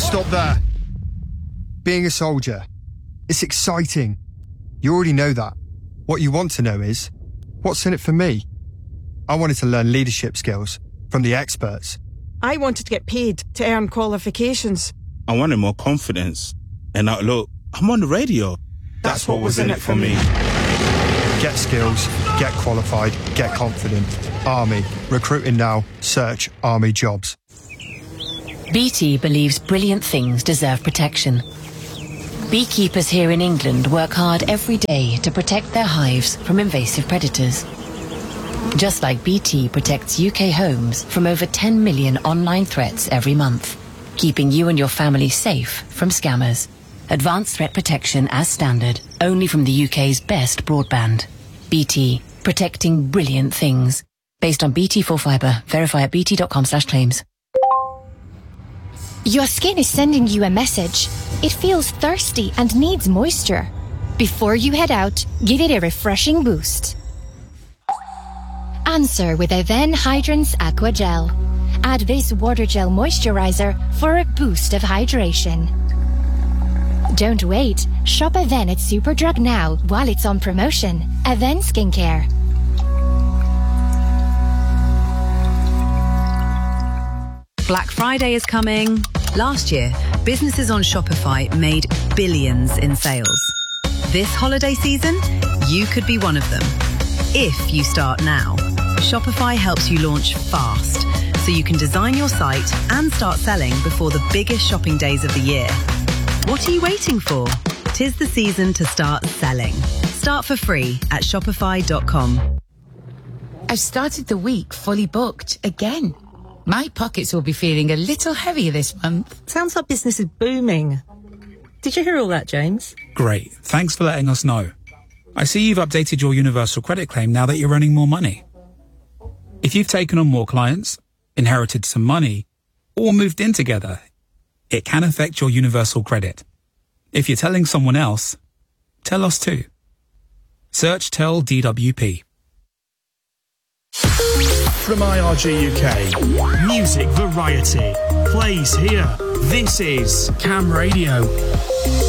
Let's stop there. Being a soldier, it's exciting. You already know that. What you want to know is, what's in it for me? I wanted to learn leadership skills from the experts. I wanted to get paid to earn qualifications. I wanted more confidence. And now, look, I'm on the radio. That's what was in it for me. Get skills, get qualified, get confident. Army. Recruiting now. Search Army jobs. BT believes brilliant things deserve protection. Beekeepers here in England work hard every day to protect their hives from invasive predators. Just like BT protects UK homes from over 10 million online threats every month, keeping you and your family safe from scammers. Advanced threat protection as standard, only from the UK's best broadband. BT, protecting brilliant things. Based on BT Full Fibre. Verify at bt.com/claims. Your skin is sending you a message. It feels thirsty and needs moisture. Before you head out, give it a refreshing boost. Answer with Aven Hydrance Aqua Gel. Add this water gel moisturizer for a boost of hydration. Don't wait. Shop Aven at Superdrug now while it's on promotion. Aven Skincare. Black Friday is coming. Last year, businesses on Shopify made billions in sales. This holiday season, you could be one of them. If you start now. Shopify helps you launch fast, so you can design your site and start selling before the biggest shopping days of the year. What are you waiting for? 'Tis the season to start selling. Start for free at shopify.com. I've started the week fully booked again. My pockets will be feeling a little heavier this month. Sounds like business is booming. Did you hear all that, James? Great. Thanks for letting us know. I see you've updated your universal credit claim now that you're earning more money. If you've taken on more clients, inherited some money, or moved in together, it can affect your universal credit. If you're telling someone else, tell us too. Search Tell DWP. From IRG UK, music variety plays here. This is Cam Radio.